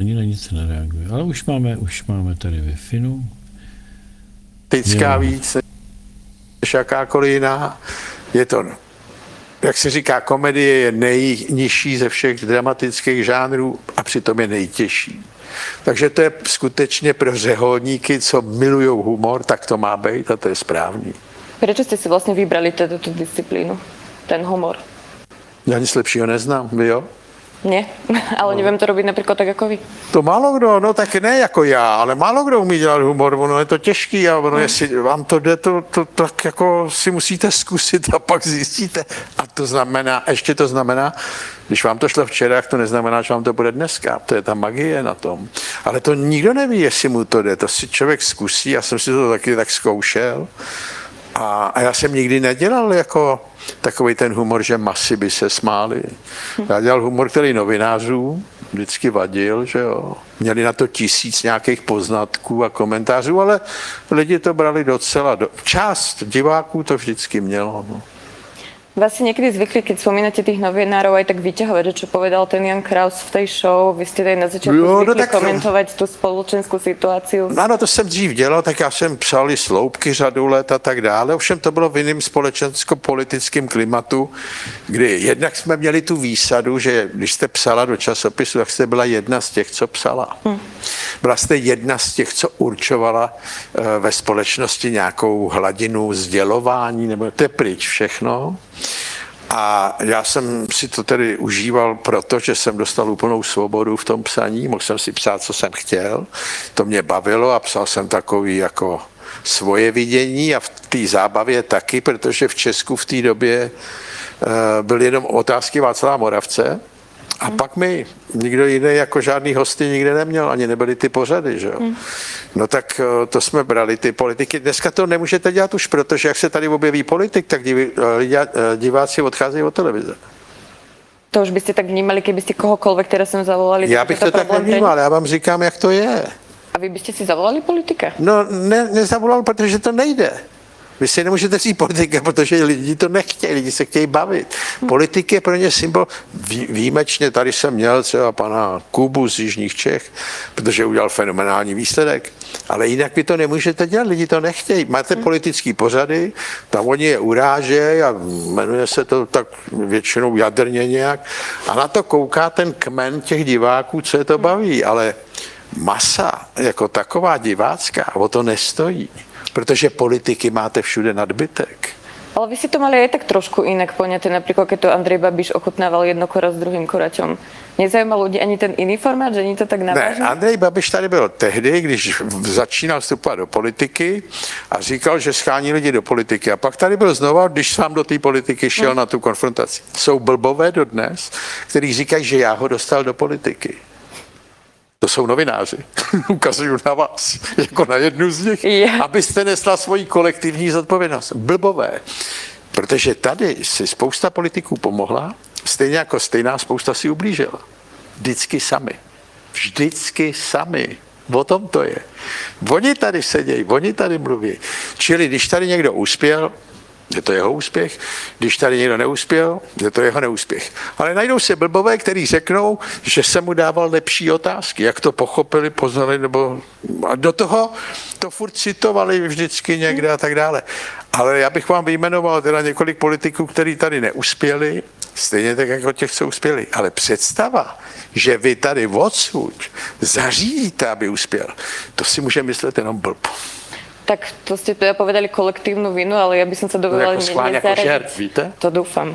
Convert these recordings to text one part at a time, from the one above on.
Ani na nic nereaguje. Ale už máme tady Wi-Fi. Tycká víc než jakákoliv jiná. Je to, jak se říká, komedie je nejnižší ze všech dramatických žánrů a přitom je nejtěžší. Takže to je skutečně pro řeholníky, co milují humor, tak to má být a to je správný. Proč jste si vlastně vybrali tuto disciplínu, ten humor? Já nic lepšího neznám, vy jo? Nie, ale nevím to robiť například tak jako vy. To málo kdo, no tak ne jako já, ale málo kdo umí dělat humor, ono je to těžký a ono, jestli vám to jde, to tak jako si musíte zkusit a pak zjistíte. A to znamená, ještě to znamená, když vám to šlo včera, to neznamená, že vám to bude dneska. To je ta magie na tom. Ale to nikdo neví, jestli mu to jde, to si člověk zkusí, já jsem si to taky tak zkoušel. A já jsem nikdy nedělal jako takový ten humor, že masy by se smály. Já dělal humor, který novinářů vždycky vadil, že jo. Měli na to 1000 nějakých poznatků a komentářů, ale lidi to brali docela. Část diváků to vždycky mělo. No. Vás si niekedy zvykli, keď spomínate tých novinárov, aj tak vyťahovať, že čo povedal ten Jan Kraus v tej show, vy ste tady na začátku zvykli komentovať tú spoločenskú situáciu. Ano, to jsem dřív dělal, tak já jsem psal i sloupky řadu let a tak dále, ovšem to bylo v jiném společensko-politickém klimatu, kdy jednak jsme měli tu výsadu, že když jste psala do časopisu, tak jste byla jedna z těch, co psala. Byla jste jedna z těch, co určovala ve společnosti nějakou hladinu sdělování, nebo to je pryč všechno. A já jsem si to tedy užíval proto, že jsem dostal úplnou svobodu v tom psaní, mohl jsem si psát, co jsem chtěl, to mě bavilo a psal jsem takový jako svoje vidění a v té zábavě taky, protože v Česku v té době byly jenom otázky Václava Moravce a pak mi nikdo jiný jako žádný hosty nikde neměl, ani nebyly ty pořady, že jo. No tak to jsme brali ty politiky. Dneska to nemůžete dělat už, protože jak se tady objeví politik, tak diváci odcházejí od televize. To už byste tak vnímali, kdybyste kohokoliv, které jsem zavolali. Já bych to tak nevnímal, já vám říkám, jak to je. A vy byste si zavolali politika? No nezavolal, protože to nejde. Vy si nemůžete říct politika, protože lidi to nechtějí, lidi se chtějí bavit. Politik je pro ně symbol. Výjimečně tady jsem měl třeba pana Kubu z Jižních Čech, protože udělal fenomenální výsledek. Ale jinak vy to nemůžete dělat, lidi to nechtějí. Máte politický pořady, tam oni je urážejí a jmenuje se to tak většinou jadrně nějak. A na to kouká ten kmen těch diváků, co je to baví. Ale masa jako taková divácká, o to nestojí. Protože politiky máte všude nadbytek. Ale vy si to mali aj tak trošku inak poňaté, napríklad keď to Andrej Babiš ochutnával jedno kora s druhým koraťom. Nezajímal ľudí ani ten iný formát, že nie to tak navážne? Ne, Andrej Babiš tady byl tehdy, když začínal vstupovat do politiky a říkal, že schání lidi do politiky. A pak tady byl znova, když sám do té politiky šel na tu konfrontaci. Jsou blbové dodnes, kteří říkají, že já ho dostal do politiky. To jsou novináři. Ukazuju na vás, jako na jednu z nich, abyste nesla svoji kolektivní zodpovědnost. Blbové. Protože tady si spousta politiků pomohla, stejně jako stejná spousta si ublížila. Vždycky sami. Vždycky sami. O tom to je. Oni tady sedějí, oni tady mluví. Čili když tady někdo uspěl, je to jeho úspěch, když tady někdo neuspěl, je to jeho neúspěch. Ale najdou se blbové, kteří řeknou, že jsem mu dával lepší otázky, jak to pochopili, poznali, nebo a do toho to furt citovali vždycky někde a tak dále. Ale já bych vám vyjmenoval teda několik politiků, kteří tady neuspěli, stejně tak jako těch, co uspěli. Ale představa, že vy tady odsud zařídíte, aby uspěl, to si může myslet jenom blb. Tak to ste teda povedali kolektívnu vinu, ale ja by som sa dovolila nezaradiť. Ako žert, víte? To dúfam.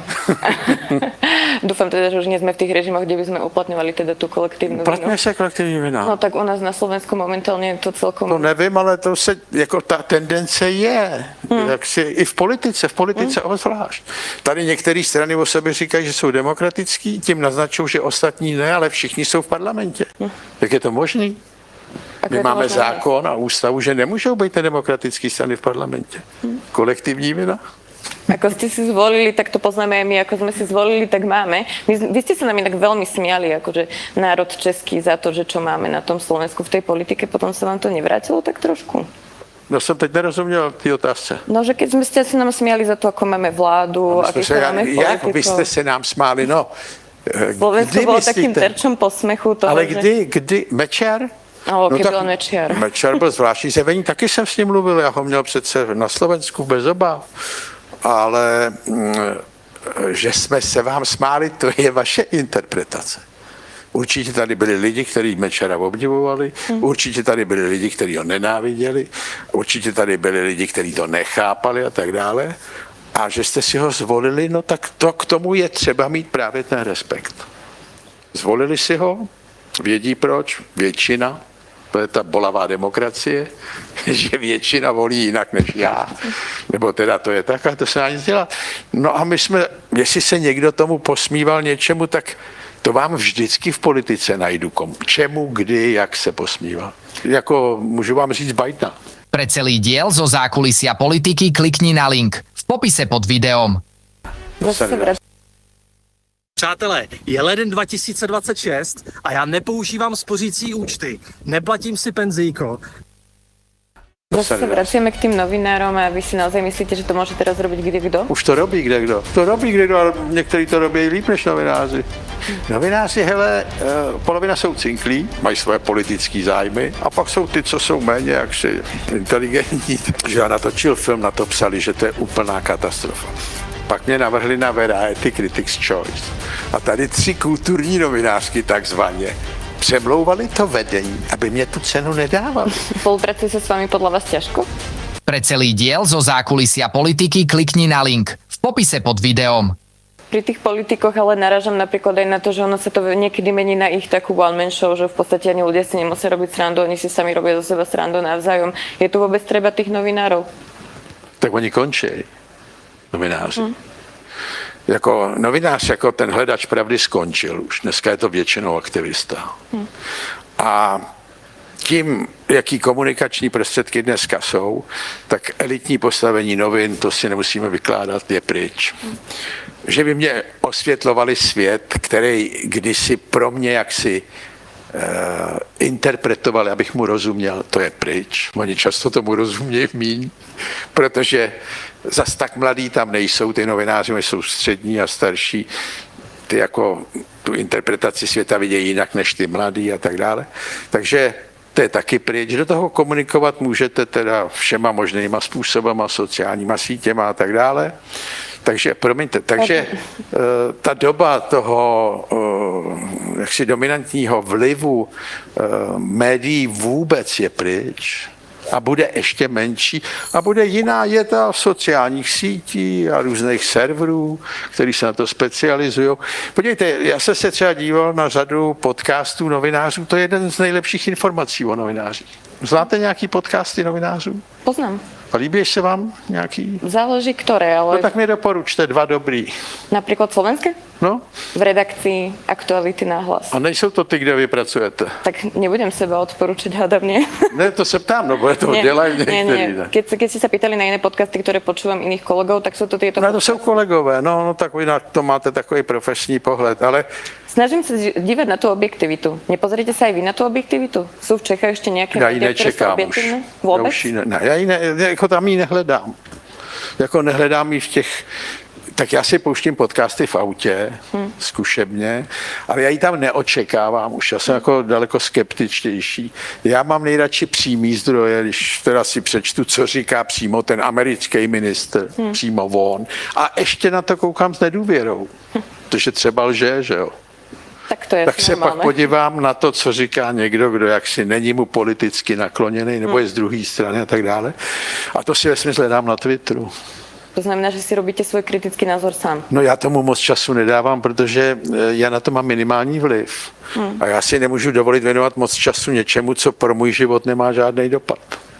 Dúfam teda, že už nie sme v tých režimoch, kde by sme uplatňovali teda tú kolektívnu vinu. Uplatňuje se kolektivní vina. No tak u nás na Slovensku momentálně je to celkom... To nevím, ale to se, jako ta tendence je. Jak si, i v politice obzvlášť. Tady některé strany o sobě říkají, že jsou demokratický, tím naznačují, že ostatní ne, ale všichni jsou v parlamentě. Jak je to možný? My máme zákon a ústavu, že nemůžou být nedemokratické strany v parlamentě. Kolektivní vina. Ako ste si zvolili, tak to poznáme aj my, ako sme si zvolili, tak máme. Vy ste sa nám inak veľmi smiali, akože národ český za to, že čo máme na tom Slovensku v tej politike, potom sa vám to nevrátilo tak trošku? No jsem teď nerozuměl té otázce. No, že keď ste si nám smiali za to, ako máme vládu, aký máme politikov. Vy jste se nám smáli, no. Slovensko bolo takým terčom posmechu toho, Ale že... kdy Mečiar? Keď byl Mečiar. Mečiar byl zvláštní zjevení, taky jsem s ním mluvil, já ho měl přece na Slovensku bez obav. Ale že jsme se vám smáli, to je vaše interpretace. Určitě tady byli lidi, kteří Mečiara obdivovali, určitě tady byli lidi, kteří ho nenáviděli, určitě tady byli lidi, kteří to nechápali a tak dále. A že jste si ho zvolili, no tak to k tomu je třeba mít právě ten respekt. Zvolili si ho, vědí proč, většina, to je ta bolavá demokracie, že většina volí jinak než já. Nebo teda to je tak, a to se dá nic dělat. No a my jsme, jestli se někdo tomu posmíval něčemu, tak to vám vždycky v politice najdu čemu, kdy, jak se posmíval. Jako můžu vám říct Bidena. Pre celý diel zo zákulisia politiky klikni na link v popise pod videom. Přátelé, je leden 2026 a já nepoužívám spořící účty, neplatím si penzíko. Zase sa vraciame k tým novinárom a vy si naozaj myslíte, že to môže teraz robiť kdekdo? Už to robí kdekdo. To robí kdekdo, ale někteří to robí líp než novináři. Novináři, hele, polovina jsou cinklí, mají svoje politické zájmy a pak jsou ty, co jsou méně jaksi inteligentní. Že já natočil film, na to psali, že to je úplná katastrofa. Pak mě navrhli na Variety Critics' Choice. A tady 3 kulturní novinářky takzvaně přemlouvali to vedení, aby mě tu cenu nedávali. Spolupracuje sa s vami podľa vás ťažko? Pre celý diel zo zákulisia politiky klikni na link v popise pod videom. Pri tých politikoch ale narážam napríklad aj na to, že ono sa to niekedy mení na ich takú one-man show, že v podstate ani ľudia si nemusia robiť srandu, oni si sami robia zo seba srandu navzájom. Je tu vôbec treba tých novinárov? Tak oni končí, novináři. Jako novinář, jako ten hledač pravdy skončil už. Dneska je to většinou aktivista. A tím, jaký komunikační prostředky dneska jsou, tak elitní postavení novin, to si nemusíme vykládat, je pryč. Že by mě osvětlovali svět, který kdysi pro mě jaksi interpretovali, abych mu rozuměl, to je pryč. Oni často tomu rozumějí míň, protože zas tak mladí tam nejsou, ty novináři jsou střední a starší, ty jako tu interpretaci světa vidějí jinak než ty mladí a tak dále. Takže to je taky pryč. Do toho komunikovat můžete teda všema možnýma způsobama, sociálníma sítěma a tak dále. Takže, promiňte, ta doba toho jaksi dominantního vlivu médií vůbec je pryč a bude ještě menší a bude jiná je ta sociálních sítí a různých serverů, který se na to specializují. Podívejte, já jsem se třeba díval na řadu podcastů novinářů, to je jeden z nejlepších informací o novinářích. Znáte nějaký podcasty novinářů? Poznám. A líbí se vám nějaký? Záleží ktoré, ale... No tak mi doporučte 2 dobrý. Napríklad slovenské? No. V redakcii Aktuality Náhlas. A nejsou to ty, kde vy pracujete? Tak nebudem seba odporučiť, hádam, nie? Ne, to se ptám, no bude to dělají některý. Nie. Keď ste sa pýtali na iné podcasty, ktoré počúvam iných kolegov, tak sú to tieto No to jsou kolegové, no tak vy na to máte takový profesní pohled, ale... Snažím sa dívať na tú objektivitu. Nepozrite sa aj vy na tú objektivitu? Sú v Čechách ešte nejaké Já ji médiá, ktoré sú nečekám už. objektívne? Vôbec? Já ji jako tam ji nehledám. Jako nehledám ji v těch... Tak já si pouštím podcasty v autě, zkušebně, ale já ji tam neočekávám už. Já jsem jako daleko skeptičtější. Já mám nejradši přímý zdroje, když teda si přečtu, co říká přímo ten americký ministr, přímo on. A ještě na to koukám s nedůvěrou, protože třeba lže, že jo. Tak to je Tak se normálne. pak podívám na to, co říká někdo, kdo jaksi není mu politicky nakloněný, nebo je z druhé strany a tak dále. A to si vesměs hledám na Twitteru. To znamená, že si robíte svůj kritický názor sám. No já tomu moc času nedávám, protože já na to mám minimální vliv. A já si nemůžu dovolit věnovat moc času něčemu, co pro můj život nemá žádný dopad.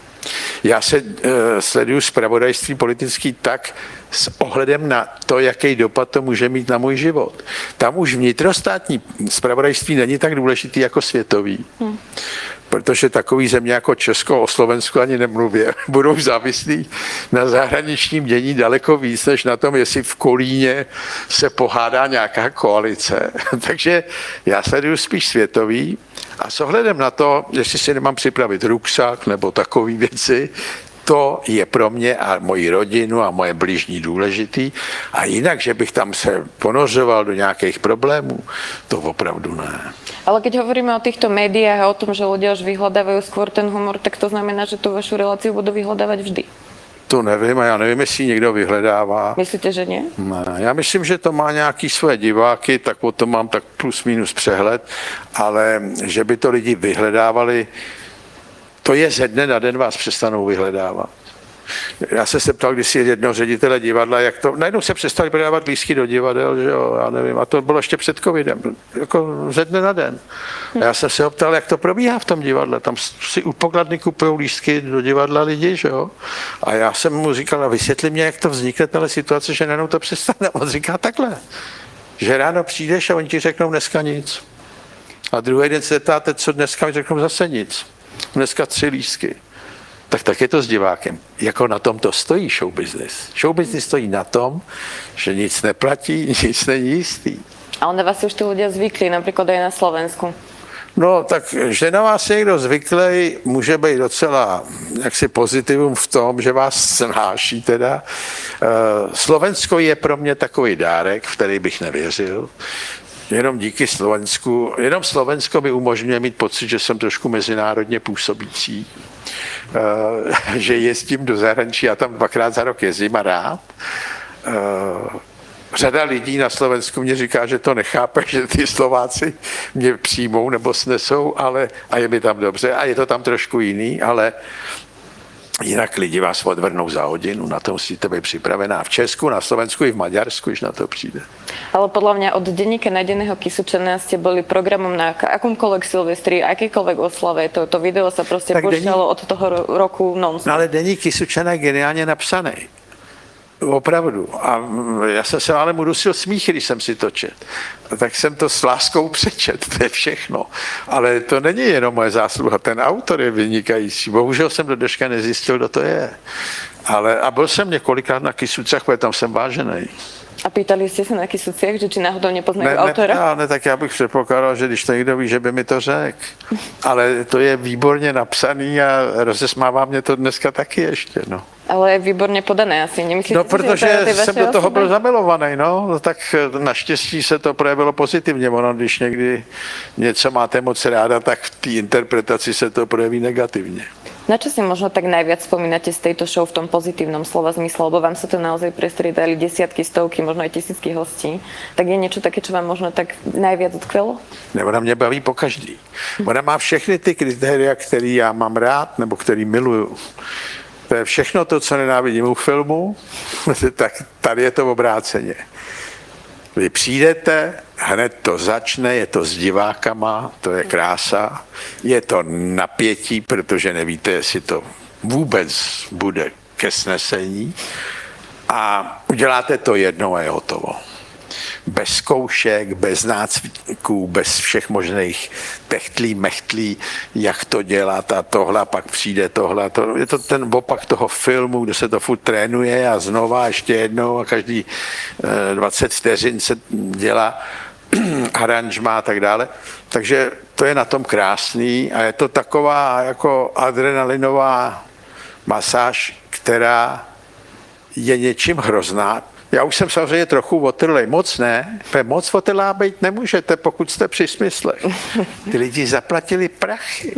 Já se sleduju zpravodajství politický tak s ohledem na to, jaký dopad to může mít na můj život. Tam už vnitrostátní zpravodajství není tak důležitý jako světový. Protože takový země jako Česko, o Slovensku ani nemluvě, budou závislí na zahraničním dění daleko víc, než na tom, jestli v Kolíně se pohádá nějaká koalice. Takže já sleduju spíš světový a s ohledem na to, jestli si nemám připravit ruksak nebo takové věci, To je pro mě a moji rodinu a moje blížní důležitý. A jinak, že bych tam se ponořoval do nějakých problémů, to opravdu ne. Ale keď hovoríme o týchto médiách a o tom, že ľudia už vyhľadávajú skôr ten humor, tak to znamená, že tú vašu reláciu budú vyhľadávať vždy. To nevím a já nevím, jestli někdo vyhledává. Myslíte, že nie? Ne, já myslím, že to má nějaký svoje diváky, tak o tom mám tak plus minus přehled, ale že by to lidi vyhledávali, to je ze dne na den vás přestanou vyhledávat. Já jsem se ptal kdysi jednoho ředitele divadla, jak to, najednou se přestali prodávat lístky do divadel, že jo, já nevím, a to bylo ještě před covidem, jako ze dne na den. A já jsem se ho ptal, jak to probíhá v tom divadle, tam si u pokladny kupují lístky do divadla lidi, že jo. A já jsem mu říkal, a vysvětli mě, jak to vznikne, tahle situace, že najednou to přestane. On říká takhle, že ráno přijdeš a oni ti řeknou dneska nic. A druhý den se zeptáte, co dneska, řeknou zase nic. Dneska 3 lístky. Tak je to s divákem. Jako na tom to stojí show business. Show business stojí na tom, že nic neplatí, nic není jistý. Ale na vás už tí ľudia zvykli, napríklad aj na Slovensku. No tak, že na vás někdo zvyklý, může být docela jaksi pozitivum v tom, že vás snáší teda. Slovensko je pro mě takový dárek, v který bych nevěřil. Jenom díky Slovensku, jenom Slovensko mi umožňuje mít pocit, že jsem trošku mezinárodně působící. Že jezdím do zahraničí, já tam 2krát za rok jezdím a rád. Řada lidí na Slovensku mě říká, že to nechápe, že ty Slováci mě přijmou nebo snesou, ale a je mi tam dobře a je to tam trošku jiný, ale jinak lidi vás odvrnou za hodinu, na to musíte být připravená v Česku, na Slovensku i v Maďarsku, když na to přijde. Ale podľa mňa od denníka Najdeného Kysučana ste boli programom na akomkoľvek Silvestri, akýkoľvek oslave. To video sa proste Tak púšťalo od toho roku non-stop. No ale deník Kysučana je geniálně napsaný. Opravdu. A já jsem se ale mu dusil smích, když jsem si to čet. Tak jsem to s láskou přečet, to je všechno. Ale to není jenom moje zásluha, ten autor je vynikající. Bohužel jsem do dneška nezjistil, kdo to je. A byl jsem několikrát na Kysucách, protože tam jsem vážený. A pýtali ste sa na Kysuciach, že či náhodou nepoznajú autora? Ne, tak já bych předpokládal, že když to někdo ví, že by mi to řekl. Ale to je výborně napsaný a rozesmává mě to dneska taky ještě, no. Ale je výborně podané asi. Nemyslíte No, si, protože že to je jsem do toho osoby? byl zamilovaný, no, tak naštěstí se to projevilo pozitivně. Ono, když někdy něco máte moc ráda, tak v té interpretaci se to projeví negativně. Na čo si možno tak najviac spomínate z tejto show v tom pozitívnom slova zmysle, lebo vám sa to naozaj prestriedali desiatky, stovky, možno aj tisícky hostí. Tak je niečo také, čo vám možno tak najviac utkvelo? Ona mě baví po každý. Ona má všechny ty kritéria, které já mám rád, nebo který miluju. To je všechno to, co nenávidím u filmu, tak tady je to obráceně. Vy přijdete, hned to začne, je to s divákama, to je krása, je to napětí, protože nevíte, jestli to vůbec bude ke snesení a uděláte to jednou a je hotovo. Bez zkoušek, bez nácviků, bez všech možných techtlí, mechtlí, jak to dělat a tohle, pak přijde tohle. Je to ten opak toho filmu, kde se to furt trénuje a znova ještě jednou a každý 20 vteřin se dělá aranžma a tak dále. Takže to je na tom krásný a je to taková jako adrenalinová masáž, která je něčím hrozná. Já už jsem samozřejmě trochu otrlej, moc ne, moc otrlá být nemůžete, pokud jste při smyslech. Ty lidi zaplatili prachy.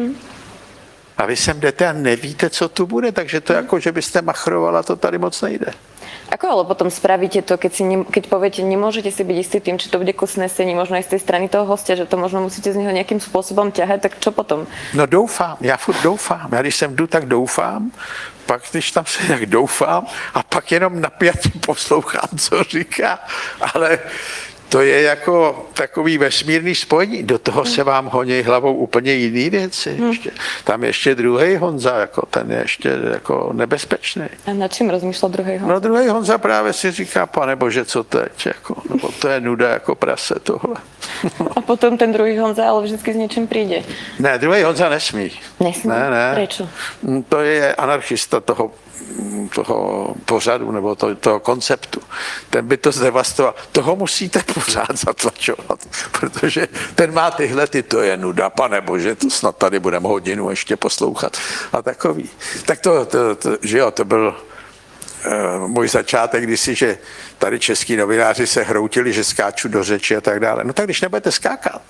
A vy sem jdete a nevíte, co tu bude, takže to jako, že byste machrovala, to tady moc nejde. Ako ale potom spravíte to, keď poviete, nemôžete si byť istý tým, či to bude ku snesení, možno aj z tej strany toho hostia, že to možno musíte z neho nejakým spôsobom ťahať, tak čo potom? No doufám, já furt doufám. Já když sem jdu, tak doufám, pak když tam se tak doufám a pak jenom napjatě poslouchám, co říká, ale to je jako takový vesmírný spojení. Do toho se vám honí hlavou úplně jiný věci. Tam ještě druhý Honza, jako ten je ještě jako nebezpečný. A nad čím rozmýšľa druhý Honza? No druhý Honza právě si říká, pane bože, co teď? Jako, nebo to je nuda jako prase tohle. A potom ten druhý Honza ale vždycky s niečím príde. Ne, druhý Honza nesmí. Nesmí? Ne. Prečo? To je anarchista toho toho pořadu nebo toho konceptu. Ten by to zdevastoval. Toho musíte pořád zatlačovat, protože ten má tyhle, to je nuda, pane bože, to snad tady budeme hodinu ještě poslouchat. A takový. Tak že jo, to byl můj začátek kdysi, že tady český novináři se hroutili, že skáču do řeči a tak dále. No tak když nebudete skákat,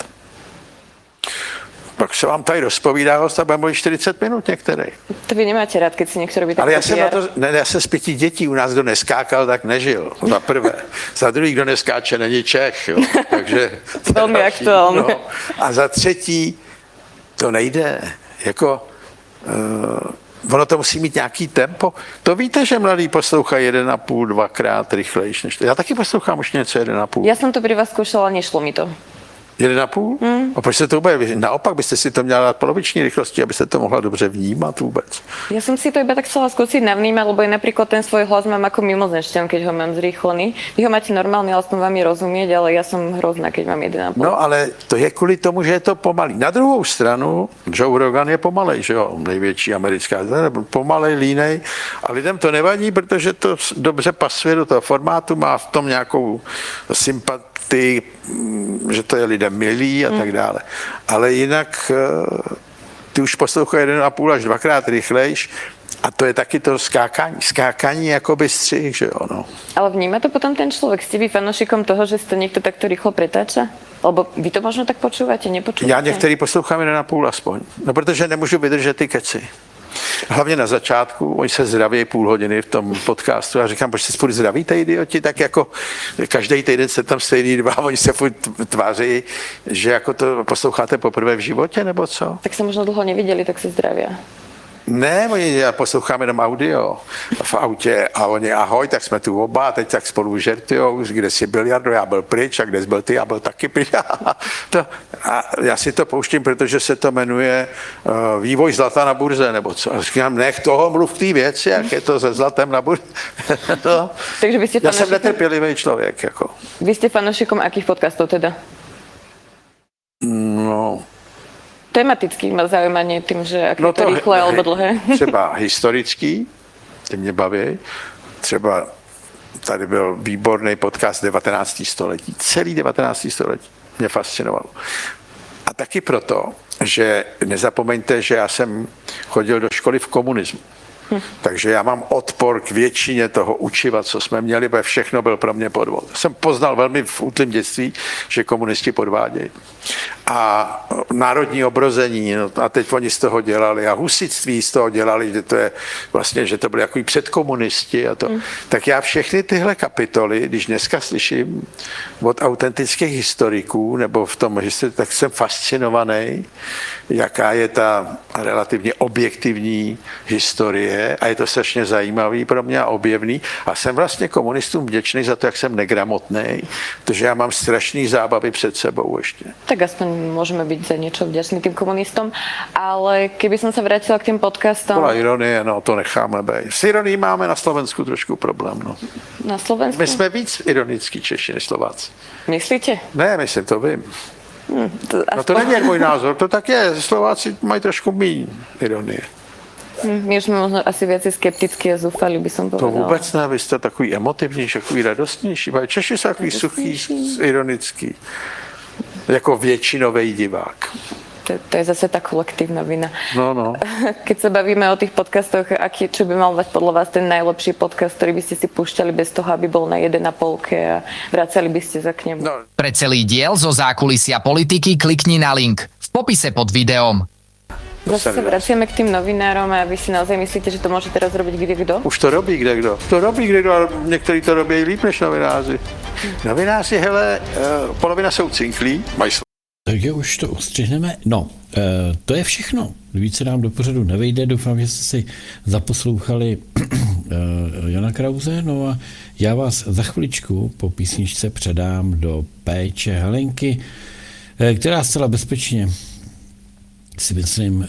pak se vám tady rozpovídá host a bude mluvit 40 minut některý. To vy nemáte rád, keď si někdo robí Ale takto já jsem z 5 dětí, u nás kdo neskákal, tak nežil. Za prvé. Za druhý, kdo neskáče, není Čech. Jo. Takže velmi aktuálně. No. A za třetí, to nejde. Jako, ono to musí mít nějaký tempo. To víte, že mladí poslouchají 1,5, 2krát rychlejš. Já taky poslouchám už něco 1,5. Já jsem to pri vás zkoušela, nešlo mi to. 1,5? A proč se to bude? Naopak byste si to měla dát poloviční rychlosti, abyste to mohla dobře vnímat vůbec. Ja som si to iba tak chcela skúsiť navnímať, lebo ja napríklad ten svoj hlas mám ako mimozemšťan, keď ho mám zrýchlený. Vy ho máte normálny, ale aspoň vám je rozumieť, ale ja som hrozná, keď mám 1,5. No ale to je kvůli tomu, že je to pomalý. Na druhou stranu Joe Rogan je pomalej, že jo, největší americká, pomalej, línej a lidem to nevadí, protože to dobře pasuje do toho formátu, má v tom nějakou sympatii, že to je lidem milý a tak dále. Ale jinak ty už poslouchají 1,5 až 2krát rychlejš a to je taky to skákání jakoby střih, že jo, no. Ale vníma to potom ten človek? Ste vy fanúšikom toho, že to niekto takto rýchlo pretáča? Lebo vy to možno tak počúvate, nepočúvate? Já některý poslouchám 1,5 aspoň, no protože nemůžu vydržet ty keci. Hlavně na začátku, oni se zdraví půl hodiny v tom podcastu a říkám, proč se furt zdravíte, idioti, tak jako každý týden se tam stejný dva, oni se furt tváří, že jako to posloucháte poprvé v životě, nebo co? Tak se možno dlho neviděli, tak se zdravia. Ne, já poslouchám jenom audio v autě a oni ahoj, tak jsme tu oba a teď tak spolu žertujou, kde jsi byl, Jardo, já byl pryč a kde jsi byl ty, já byl taky pryč. A já si to pouštím, protože se to jmenuje vývoj zlata na burze, nebo co. A říkám, nech toho mluv k té věci, jak je to se zlatem na burze. No. Takže vy ste Já jsem netrpělivý člověk. Jako. Vy ste fanúšikom akých podcastov teda? No... Tematicky má zaujímanie tým, že ak je to rýchle alebo dlhé. Třeba historický, ty mě baví. Třeba tady byl výborný podcast 19. století. Celý 19. století mě fascinovalo. A taky proto, že nezapomeňte, že já jsem chodil do školy v komunismu. Takže já mám odpor k většině toho učiva, co jsme měli, protože všechno byl pro mě podvod. Jsem poznal velmi v útlém dětství, že komunisti podvádějí. A národní obrození, no, a teď oni z toho dělali, a husitství z toho dělali, že to je vlastně, že to byli jako předkomunisti a to. Tak já všechny tyhle kapitoly, když dneska slyším od autentických historiků, nebo v tom historii, tak jsem fascinovaný, jaká je ta relativně objektivní historie a je to strašně zajímavý pro mě a objevný a jsem vlastně komunistům vděčný za to, jak jsem negramotný, protože já mám strašný zábavy před sebou ještě. Tak aspoň môžeme byť za niečo vďační tým komunistom, ale keby som sa vrátila k tým podcastom... Bola ironie, no to necháme být. S ironií máme na Slovensku trošku problém, no. Na Slovensku? My jsme víc ironický Češi než Slováci. Myslíte? Ne, myslím, to vím. No to není můj názor, to tak je. Slováci mají trošku míň ironie. My už jsme možno asi viacej skeptickí a zúfali, by som To povedala. vůbec ne, vy jste takový emotivnější, takový radostnější. Češi jsou takový suchý, ironický. Jako většinový divák. To je zase tá kolektívna vina. No. Keď sa bavíme o tých podcastoch, čo by mal mať podľa vás ten najlepší podcast, ktorý by ste si púšťali bez toho, aby bol na 1,5 a vracali by ste sa k nemu? No. Pre celý diel zo zákulisia politiky klikni na link v popise pod videom. Zase sa vraciame k tým novinárom a vy si naozaj myslíte, že to môže teraz robiť kdekdo? Už to robí kdekdo. To robí kdekdo, ale někteří to robí líp než novináři. Novináři, hele, polovina jsou cinklí, mají Takže už to ustřihneme. No, to je všechno. Více nám do pořadu nevejde. Doufám, že jste si zaposlouchali Jana Krause. No a já vás za chviličku po písničce předám do péče Helenky, která zcela bezpečně, si myslím,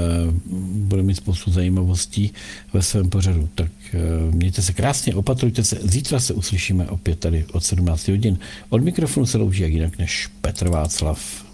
bude mít spoustu zajímavostí ve svém pořadu. Tak mějte se krásně, opatrujte se. Zítra se uslyšíme opět tady od 17 hodin. Od mikrofonu se louží jak jinak než Petr Václav.